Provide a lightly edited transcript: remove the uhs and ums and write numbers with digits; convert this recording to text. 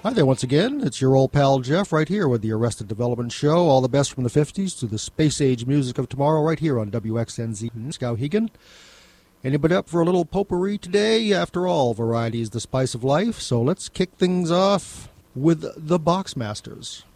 Hi there once again. It's your old pal Jeff right here with the Arrested Development Show. All the best from the 50s to the space age music of tomorrow right here on WXNZ Skowhegan. Anybody up for a little potpourri today? After all, variety is the spice of life. So let's kick things off with the Boxmasters.